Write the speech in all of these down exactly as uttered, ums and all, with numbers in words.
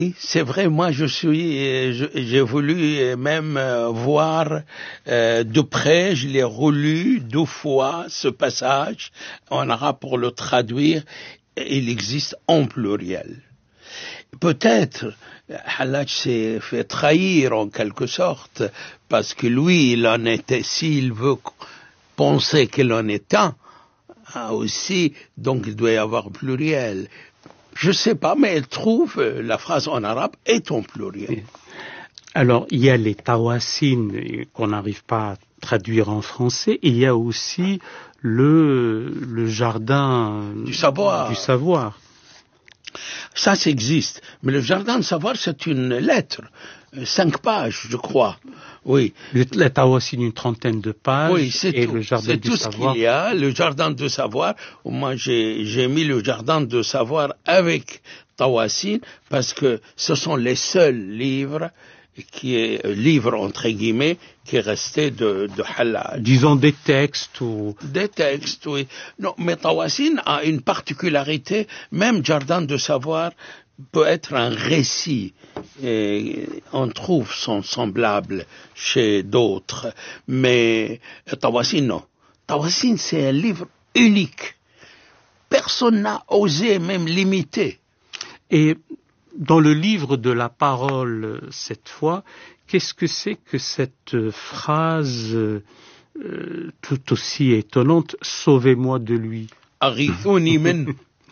Oui, c'est vrai, moi je suis, je- j'ai voulu même euh, voir euh, de près, je l'ai relu deux fois ce passage en arabe pour le traduire, il existe en pluriel. Peut-être Hallaj s'est fait trahir en quelque sorte, parce que lui, il en était, s'il veut penser qu'il en est un, ah, aussi, donc il doit y avoir pluriel. Je sais pas, mais elle trouve euh, la phrase en arabe est en pluriel. Alors, il y a les tawassines euh, qu'on n'arrive pas à traduire en français, et il y a aussi le, le jardin Du savoir. du savoir. Ça, ça existe. Mais le jardin de savoir, c'est une lettre, euh, cinq pages, je crois. Oui. Le, la tawassine, une trentaine de pages, Oui, c'est et tout. le jardin C'est du tout ce savoir. qu'il y a. Le jardin de savoir. Moi, j'ai, j'ai mis le jardin de savoir avec Tawassine parce que ce sont les seuls livres qui est euh, livre entre guillemets qui est resté de, de Hallaj. Disons des textes ou Des textes, oui. Non, mais Tawassine a une particularité. Même jardin de savoir peut être un récit. Et on trouve son semblable chez d'autres. Mais Tawassine, non. Tawassine, c'est un livre unique. Personne n'a osé même l'imiter. Et dans le livre de la parole, cette fois, qu'est-ce que c'est que cette phrase euh, tout aussi étonnante, « Sauvez-moi de lui ». Arithuni min.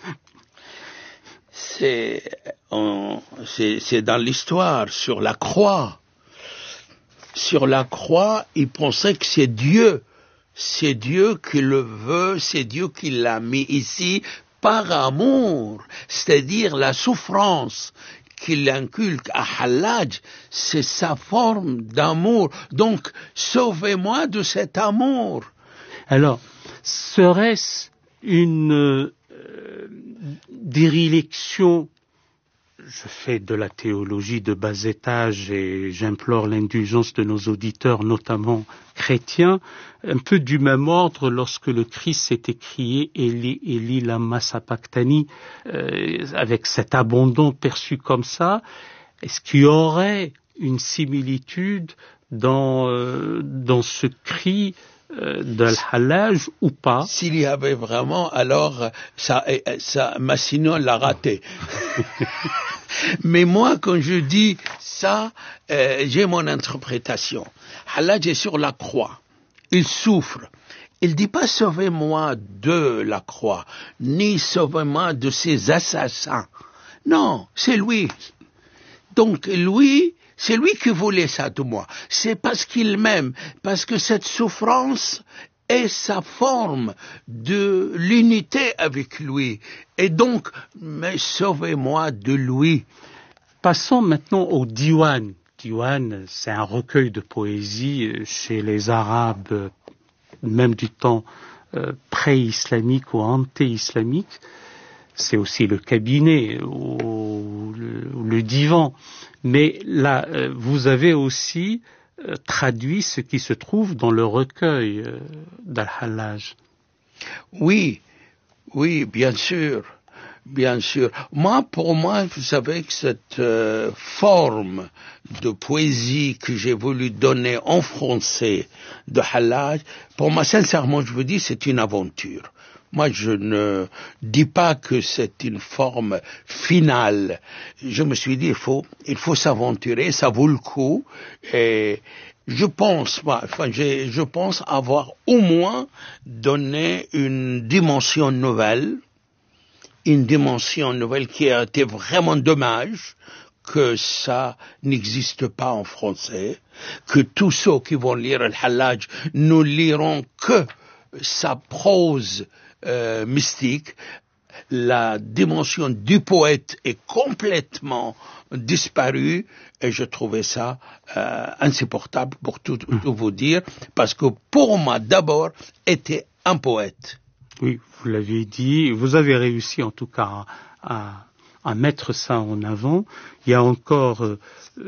C'est, on, c'est, c'est dans l'histoire, sur la croix. Sur la croix, il pensait que c'est Dieu. C'est Dieu qui le veut, c'est Dieu qui l'a mis ici par amour. C'est-à-dire la souffrance qu'il inculque à Hallaj, c'est sa forme d'amour. Donc, sauvez-moi de cet amour. Alors, serait-ce une euh, déréliction? Je fais de la théologie de bas étage et j'implore l'indulgence de nos auditeurs, notamment chrétiens, un peu du même ordre lorsque le Christ s'est écrié Eli, Eli lama sabachthani, euh, avec cet abandon perçu comme ça. Est-ce qu'il y aurait une similitude dans, euh, dans ce cri euh, d'Al-Hallaj ou pas? S'il y avait vraiment, alors ça, ça Massino l'a raté. Mais moi, quand je dis ça, euh, j'ai mon interprétation. Hallaj est sur la croix. Il souffre. Il dit pas sauvez-moi de la croix, ni sauvez-moi de ces assassins. Non, c'est lui. Donc lui, c'est lui qui voulait ça de moi. C'est parce qu'il m'aime, parce que cette souffrance est sa forme de l'unité avec lui. Et donc, mais sauvez-moi de lui. Passons maintenant au diwan. Diwan, c'est un recueil de poésie chez les Arabes, même du temps euh, pré-islamique ou anté-islamique. C'est aussi le cabinet ou le, ou le divan. Mais là, euh, vous avez aussi euh, traduit ce qui se trouve dans le recueil euh, d'Al-Hallaj. Oui, oui, bien sûr, bien sûr. Moi, pour moi, vous savez que cette euh, forme de poésie que j'ai voulu donner en français de Hallaj, pour moi, sincèrement, je vous dis, c'est une aventure. Moi, je ne dis pas que c'est une forme finale. Je me suis dit, il faut, il faut s'aventurer, ça vaut le coup. Et je pense, moi, enfin, j'ai, je pense avoir au moins donné une dimension nouvelle, une dimension nouvelle qui a été vraiment dommage que ça n'existe pas en français, que tous ceux qui vont lire le Hallaj ne liront que sa prose Euh, mystique. La dimension du poète est complètement disparue et je trouvais ça euh, insupportable pour tout, tout vous dire, parce que pour moi d'abord était un poète. Oui, vous l'avez dit, vous avez réussi en tout cas à, à mettre ça en avant. Il y a encore euh,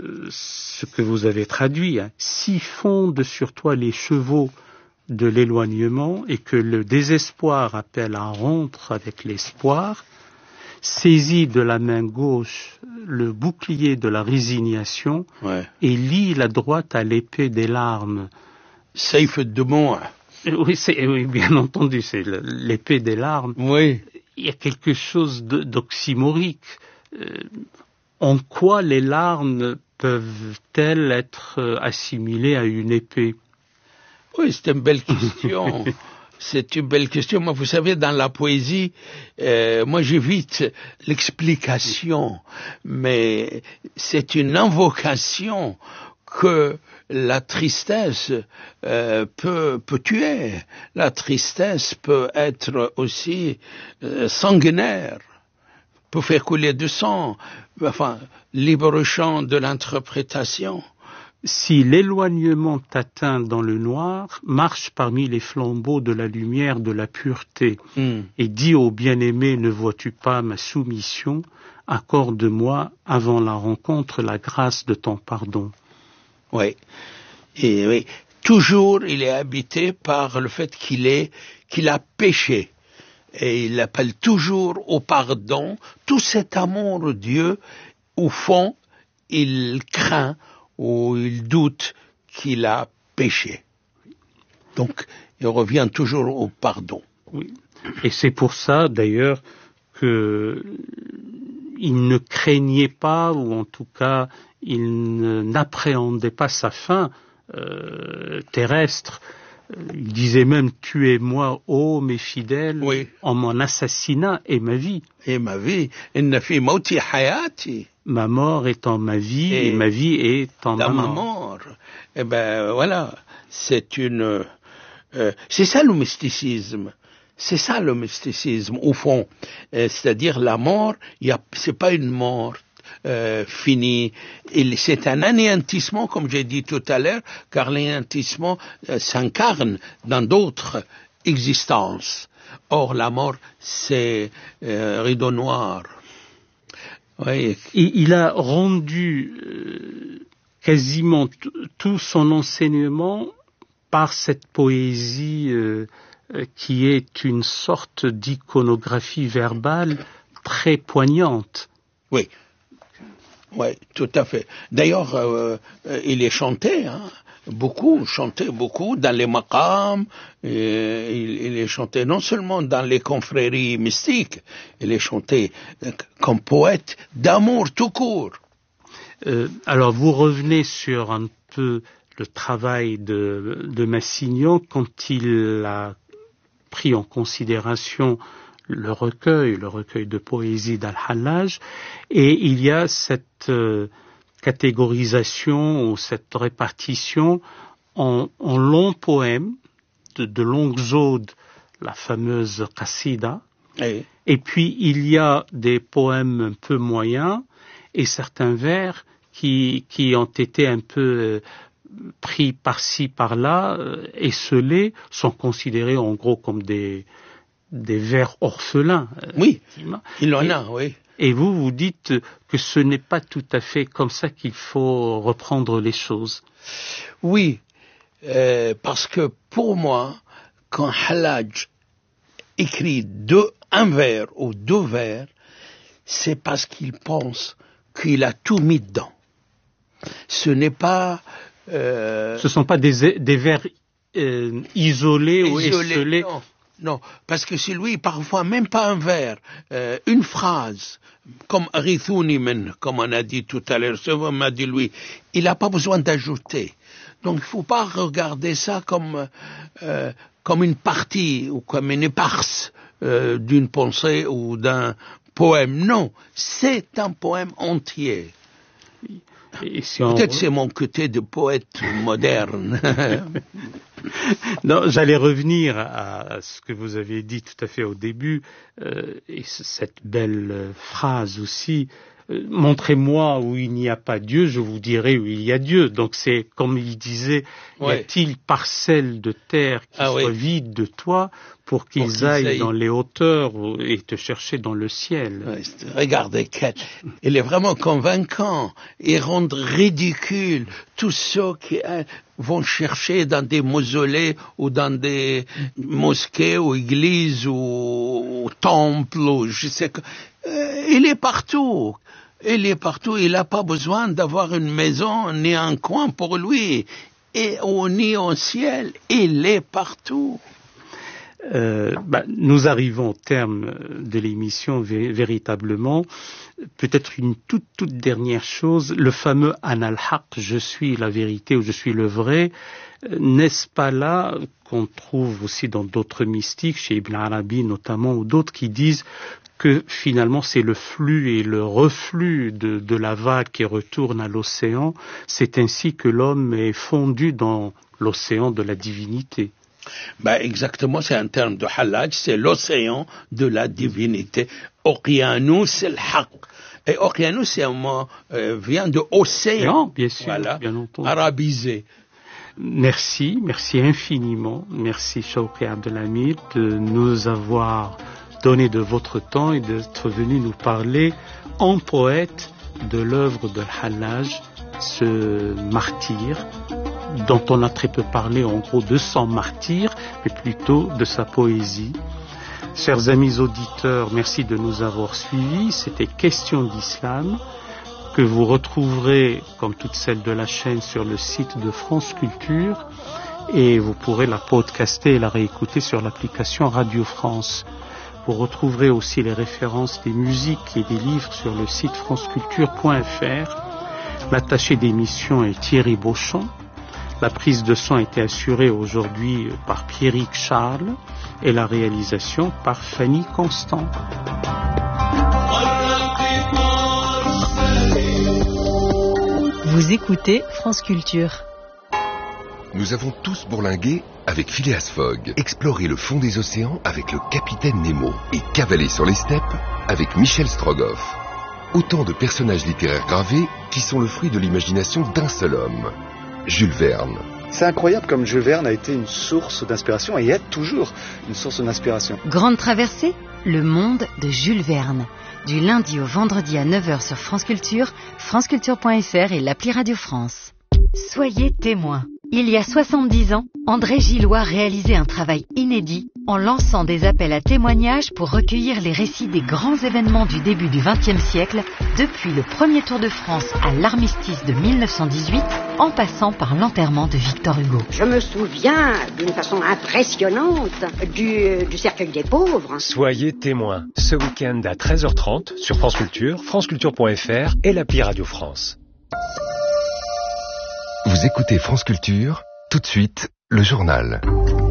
ce que vous avez traduit, hein. Si fondent sur toi les chevaux de l'éloignement et que le désespoir appelle à rompre avec l'espoir, saisit de la main gauche le bouclier de la résignation ouais. et lie la droite à l'épée des larmes. Saif de moi. Oui, c'est, oui, bien entendu, c'est le, l'épée des larmes. Oui. Il y a quelque chose de, d'oxymorique. Euh, en quoi les larmes peuvent-elles être assimilées à une épée? Oui, c'est une belle question. C'est une belle question. Moi, vous savez, dans la poésie, euh, moi j'évite l'explication, mais c'est une invocation que la tristesse euh, peut, peut tuer. La tristesse peut être aussi euh, sanguinaire, peut faire couler du sang. Enfin, libre champ de l'interprétation. Si l'éloignement t'atteint dans le noir, marche parmi les flambeaux de la lumière de la pureté mm. et dis au bien-aimé, ne vois-tu pas ma soumission? Accorde-moi avant la rencontre la grâce de ton pardon. Oui. Et oui. Toujours, il est habité par le fait qu'il est, qu'il a péché. Et il appelle toujours au pardon. Tout cet amour de Dieu, au fond, il craint ou il doute qu'il a péché. Donc, il revient toujours au pardon. Oui. Et c'est pour ça, d'ailleurs, que il ne craignait pas, ou en tout cas, il ne, n'appréhendait pas sa fin euh, terrestre. Il disait même, tuez-moi, ô mes fidèles, oui. en mon assassinat et ma vie. Et ma vie, inna fi mauti hayati. Ma mort est en ma vie et, et ma vie est en ma mort. mort. Eh ben voilà, c'est une, euh, c'est ça le mysticisme. C'est ça le mysticisme au fond. Euh, c'est-à-dire la mort, y a, c'est pas une mort euh, finie. Il, c'est un anéantissement, comme j'ai dit tout à l'heure, car l'anéantissement euh, s'incarne dans d'autres existences. Or la mort, c'est euh, rideau noir. Oui. Et il a rendu euh, quasiment t- tout son enseignement par cette poésie euh, euh, qui est une sorte d'iconographie verbale très poignante. Oui, oui, tout à fait. D'ailleurs, euh, euh, il est chanté, hein, beaucoup, chanté beaucoup dans les maqams, et il, il est chanté non seulement dans les confréries mystiques, il est chanté euh, comme poète d'amour tout court. Euh, alors vous revenez sur un peu le travail de, de Massignon quand il a pris en considération le recueil, le recueil de poésie d'Al-Hallaj, et il y a cette euh, catégorisation ou cette répartition en, en longs poèmes, de, de longues odes, la fameuse qasida, Oui. et puis il y a des poèmes un peu moyens et certains vers qui, qui ont été un peu euh, pris par-ci, par-là, euh, esselés, sont considérés en gros comme des, des vers orphelins. Oui, il en et, a, oui. Et vous, vous dites que ce n'est pas tout à fait comme ça qu'il faut reprendre les choses. Oui, euh, parce que pour moi, quand Hallaj écrit deux, un vers ou deux vers, c'est parce qu'il pense qu'il a tout mis dedans. Ce n'est pas... Euh, Ce ne sont pas des, des vers euh, isolés, isolés ou esselés. Non, non, parce que c'est lui, parfois, même pas un vers, euh, une phrase, comme Rithuni men, comme on a dit tout à l'heure, ce m'a dit lui, il n'a pas besoin d'ajouter. Donc il ne faut pas regarder ça comme, euh, comme une partie ou comme une éparse euh, d'une pensée ou d'un poème. Non, c'est un poème entier. Et si Peut-être on... c'est mon côté de poète moderne. Non, j'allais revenir à ce que vous avez dit tout à fait au début, euh, et cette belle phrase aussi. Euh, montrez-moi où il n'y a pas Dieu, je vous dirai où il y a Dieu. Donc c'est comme il disait, ouais. Y a-t-il parcelle de terre qui ah, soit oui. vide de toi pour qu'ils, pour qu'ils aillent, aillent dans les hauteurs et te chercher dans le ciel. Ouais, regardez, il est vraiment convaincant et rendre ridicule tous ceux qui hein, vont chercher dans des mausolées ou dans des mosquées ou églises ou, ou temples ou je sais que euh, il est partout. Il est partout. Il n'a pas besoin d'avoir une maison ni un coin pour lui. Et au ni au ciel, il est partout. Euh, bah, nous arrivons au terme de l'émission vé- véritablement. Peut-être une toute toute dernière chose, le fameux Ana al-Haq, je suis la vérité ou je suis le vrai, euh, n'est-ce pas là qu'on trouve aussi dans d'autres mystiques, chez Ibn Arabi notamment, ou d'autres qui disent que finalement c'est le flux et le reflux de, de la vague qui retourne à l'océan, c'est ainsi que l'homme est fondu dans l'océan de la divinité. Ben exactement, c'est un terme de halaj, c'est l'océan de la divinité. Oqianus, c'est le haq. Et Oqianus, c'est un mot, euh, vient de océan. Non, bien sûr, voilà, bien entendu. Arabisé. Merci, merci infiniment. Merci Shawqi Abdelhamid de nous avoir donné de votre temps et d'être venu nous parler en poète de l'œuvre de Hallaj, ce martyr dont on a très peu parlé, en gros de son martyr, mais plutôt de sa poésie. Chers amis auditeurs, merci de nous avoir suivis. C'était Question d'Islam, que vous retrouverez, comme toutes celles de la chaîne, sur le site de France Culture, et vous pourrez la podcaster et la réécouter sur l'application Radio France. Vous retrouverez aussi les références des musiques et des livres sur le site franceculture point f r. L'attaché d'émission est Thierry Beauchamp. La prise de son a été assurée aujourd'hui par Pierrick Charles et la réalisation par Fanny Constant. Vous écoutez France Culture. Nous avons tous bourlingué avec Phileas Fogg, exploré le fond des océans avec le capitaine Nemo et cavalé sur les steppes avec Michel Strogoff. Autant de personnages littéraires gravés qui sont le fruit de l'imagination d'un seul homme, Jules Verne. C'est incroyable comme Jules Verne a été une source d'inspiration et est toujours une source d'inspiration. Grande traversée, le monde de Jules Verne. Du lundi au vendredi à neuf heures sur France Culture, franceculture point f r et l'appli Radio France. Soyez témoins. Il y a soixante-dix ans, André Gillois réalisait un travail inédit en lançant des appels à témoignages pour recueillir les récits des grands événements du début du vingtième siècle, depuis le premier Tour de France à l'armistice de mille neuf cent dix-huit, en passant par l'enterrement de Victor Hugo. Je me souviens d'une façon impressionnante du, du cercueil des pauvres. Soyez témoins, ce week-end à treize heures trente sur France Culture, franceculture point f r et l'appli Radio France. Vous écoutez France Culture, tout de suite, le journal.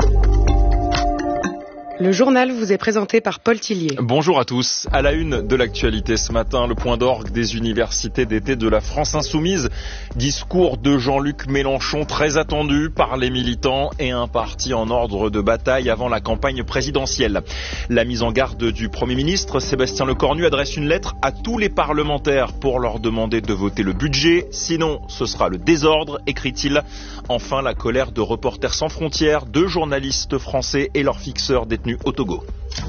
Le journal vous est présenté par Paul Tillier. Bonjour à tous. À la une de l'actualité ce matin, le point d'orgue des universités d'été de la France Insoumise. Discours de Jean-Luc Mélenchon très attendu par les militants et un parti en ordre de bataille avant la campagne présidentielle. La mise en garde du Premier ministre, Sébastien Lecornu, adresse une lettre à tous les parlementaires pour leur demander de voter le budget. Sinon, ce sera le désordre, écrit-il. Enfin, la colère de Reporters sans frontières, deux journalistes français et leurs fixeurs détenus au Togo.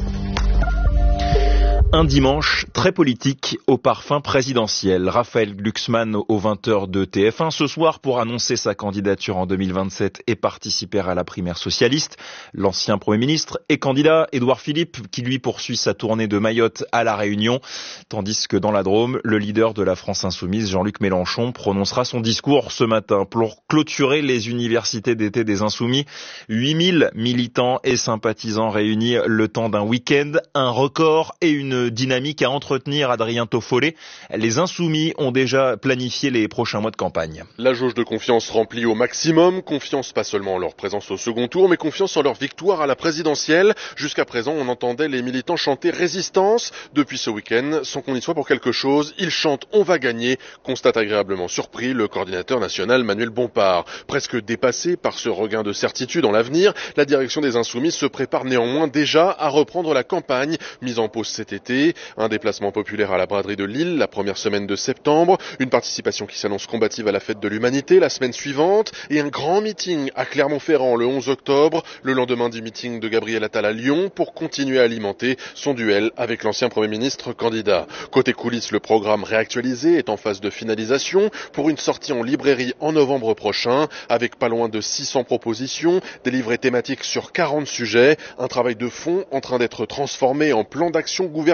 Un dimanche très politique au parfum présidentiel. Raphaël Glucksmann aux vingt heures de T F un ce soir pour annoncer sa candidature en deux mille vingt-sept et participer à la primaire socialiste. L'ancien Premier ministre et candidat Édouard Philippe qui lui poursuit sa tournée de Mayotte à La Réunion. Tandis que dans la Drôme, le leader de la France Insoumise, Jean-Luc Mélenchon, prononcera son discours ce matin pour clôturer les universités d'été des Insoumis. huit mille militants et sympathisants réunis le temps d'un week-end, un record et une dynamique à entretenir. Adrien Toffolé. Les Insoumis ont déjà planifié les prochains mois de campagne. La jauge de confiance remplie au maximum. Confiance pas seulement en leur présence au second tour, mais confiance en leur victoire à la présidentielle. Jusqu'à présent, on entendait les militants chanter résistance. Depuis ce week-end, sans qu'on y soit pour quelque chose, ils chantent on va gagner. Constate agréablement surpris le coordinateur national Manuel Bompard. Presque dépassé par ce regain de certitude en l'avenir, la direction des Insoumis se prépare néanmoins déjà à reprendre la campagne mise en pause cet été. Un déplacement populaire à la braderie de Lille la première semaine de septembre, une participation qui s'annonce combative à la fête de l'humanité la semaine suivante et un grand meeting à Clermont-Ferrand le onze octobre, le lendemain du meeting de Gabriel Attal à Lyon pour continuer à alimenter son duel avec l'ancien Premier ministre candidat. Côté coulisses, le programme réactualisé est en phase de finalisation pour une sortie en librairie en novembre prochain avec pas loin de six cents propositions, des livrets thématiques sur quarante sujets, un travail de fond en train d'être transformé en plan d'action gouvernemental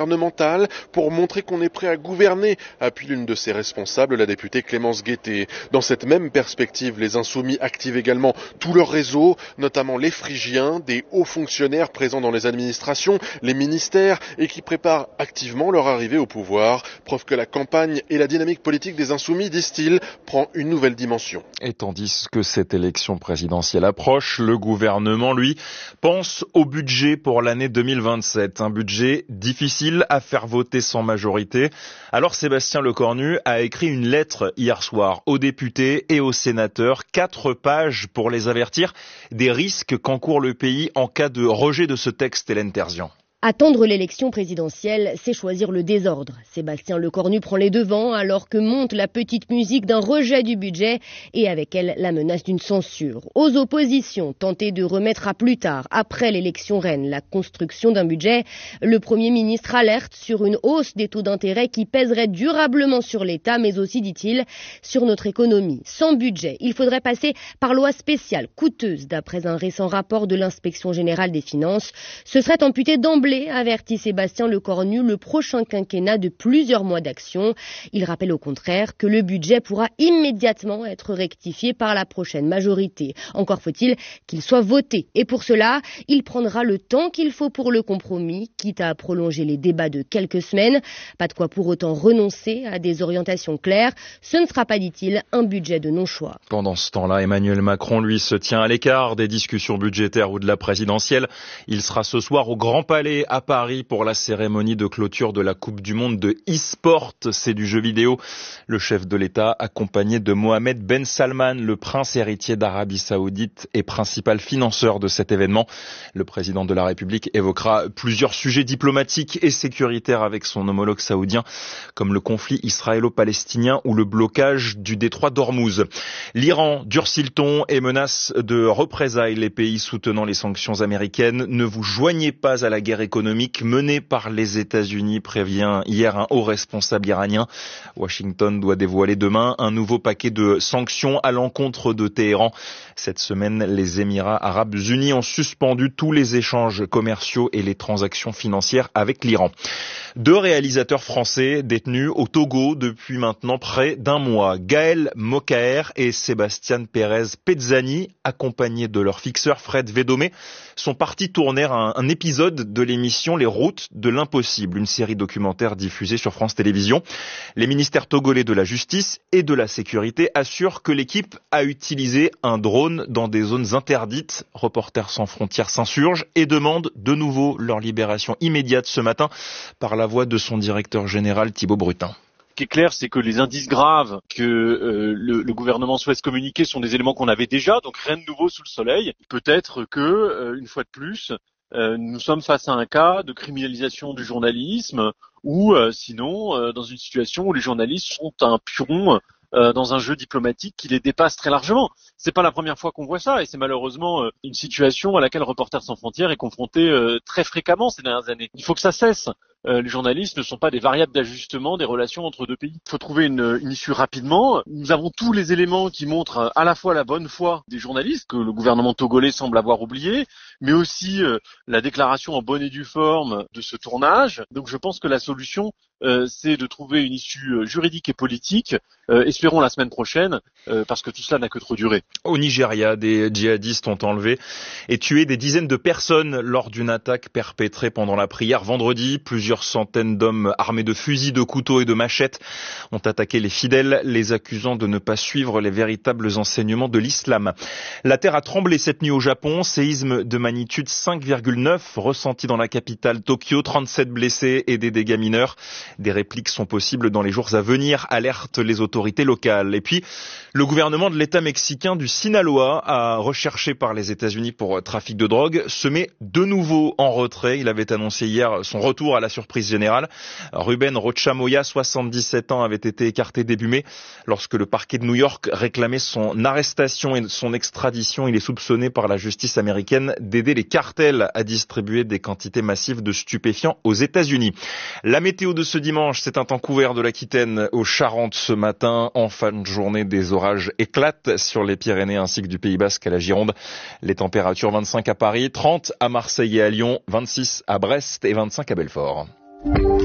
gouvernementale pour montrer qu'on est prêt à gouverner, appuie l'une de ses responsables, la députée Clémence Guettet. Dans cette même perspective, les Insoumis activent également tout leur réseau, notamment les Phrygiens, des hauts fonctionnaires présents dans les administrations, les ministères et qui préparent activement leur arrivée au pouvoir. Preuve que la campagne et la dynamique politique des Insoumis, disent-ils, prend une nouvelle dimension. Et tandis que cette élection présidentielle approche, le gouvernement, lui, pense au budget pour l'année deux mille vingt-sept. Un budget difficile à faire voter sans majorité. Alors Sébastien Lecornu a écrit une lettre hier soir aux députés et aux sénateurs, quatre pages pour les avertir des risques qu'encourt le pays en cas de rejet de ce texte, Hélène Terzian. Attendre l'élection présidentielle, c'est choisir le désordre. Sébastien Lecornu prend les devants alors que monte la petite musique d'un rejet du budget et avec elle la menace d'une censure. Aux oppositions, tenter de remettre à plus tard, après l'élection reine, la construction d'un budget, le Premier ministre alerte sur une hausse des taux d'intérêt qui pèserait durablement sur l'État, mais aussi, dit-il, sur notre économie. Sans budget, il faudrait passer par loi spéciale, coûteuse, d'après un récent rapport de l'Inspection générale des finances. Ce serait amputé d'emblée, avertit Sébastien Lecornu, le prochain quinquennat de plusieurs mois d'action. Il rappelle au contraire que le budget pourra immédiatement être rectifié par la prochaine majorité. Encore faut-il qu'il soit voté. Et pour cela, il prendra le temps qu'il faut pour le compromis, quitte à prolonger les débats de quelques semaines. Pas de quoi pour autant renoncer à des orientations claires. Ce ne sera pas, dit-il, un budget de non-choix. Pendant ce temps-là, Emmanuel Macron, lui, se tient à l'écart des discussions budgétaires ou de la présidentielle. Il sera ce soir au Grand Palais à Paris pour la cérémonie de clôture de la Coupe du Monde de e-sport, c'est du jeu vidéo. Le chef de l'État, accompagné de Mohamed Ben Salman, le prince héritier d'Arabie Saoudite et principal financeur de cet événement. Le président de la République évoquera plusieurs sujets diplomatiques et sécuritaires avec son homologue saoudien, comme le conflit israélo-palestinien ou le blocage du détroit d'Ormuz. L'Iran durcit le ton et menace de représailles les pays soutenant les sanctions américaines. Ne vous joignez pas à la guerre économique menée par les États-Unis, prévient hier un haut responsable iranien. Washington doit dévoiler demain un nouveau paquet de sanctions à l'encontre de Téhéran. Cette semaine, les Émirats arabes unis ont suspendu tous les échanges commerciaux et les transactions financières avec l'Iran. Deux réalisateurs français détenus au Togo depuis maintenant près d'un mois. Gaël Mokaer et Sébastien Pérez Pezzani, accompagnés de leur fixeur Fred Védomé, sont partis tourner un, un épisode de l'émission Les Routes de l'Impossible, une série documentaire diffusée sur France Télévisions. Les ministères togolais de la Justice et de la Sécurité assurent que l'équipe a utilisé un drone dans des zones interdites. Reporters sans frontières s'insurgent et demandent de nouveau leur libération immédiate ce matin par la voix de son directeur général Thibaut Brutin. Ce qui est clair, c'est que les indices graves que euh, le, le gouvernement souhaite communiquer sont des éléments qu'on avait déjà, donc rien de nouveau sous le soleil. Peut-être que, euh, une fois de plus, euh, nous sommes face à un cas de criminalisation du journalisme ou euh, sinon euh, dans une situation où les journalistes sont un pion euh, dans un jeu diplomatique qui les dépasse très largement. C'est pas la première fois qu'on voit ça et c'est malheureusement euh, une situation à laquelle Reporters sans frontières est confronté euh, très fréquemment ces dernières années. Il faut que ça cesse. Euh, les journalistes ne sont pas des variables d'ajustement des relations entre deux pays. Il faut trouver une, une issue rapidement. Nous avons tous les éléments qui montrent à la fois la bonne foi des journalistes, que le gouvernement togolais semble avoir oublié, mais aussi euh, la déclaration en bonne et due forme de ce tournage. Donc je pense que la solution, euh, c'est de trouver une issue juridique et politique, euh, espérons la semaine prochaine, euh, parce que tout cela n'a que trop duré. Au Nigeria, des djihadistes ont enlevé et tué des dizaines de personnes lors d'une attaque perpétrée pendant la prière vendredi. Plusieurs centaines d'hommes armés de fusils, de couteaux et de machettes ont attaqué les fidèles, les accusant de ne pas suivre les véritables enseignements de l'islam. La terre a tremblé cette nuit au Japon, séisme de magnitude cinq virgule neuf ressenti dans la capitale Tokyo, trente-sept blessés et des dégâts mineurs. Des répliques sont possibles dans les jours à venir, alertent les autorités locales. Et puis, le gouvernement de l'État mexicain du Sinaloa, a recherché par les États-Unis pour trafic de drogue, se met de nouveau en retrait. Il avait annoncé hier son retour à la surprise générale. Ruben Rocha Moya, soixante-dix-sept ans, avait été écarté début mai lorsque le parquet de New York réclamait son arrestation et son extradition. Il est soupçonné par la justice américaine d'aider les cartels à distribuer des quantités massives de stupéfiants aux États-Unis. La météo de ce dimanche, c'est un temps couvert de l'Aquitaine aux Charentes ce matin. En fin de journée, des orages éclatent sur les Pyrénées ainsi que du Pays Basque à la Gironde. Les températures vingt-cinq à Paris, trente à Marseille et à Lyon, vingt-six à Brest et vingt-cinq à Belfort.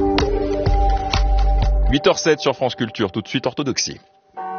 huit heures zéro sept sur France Culture, tout de suite orthodoxie.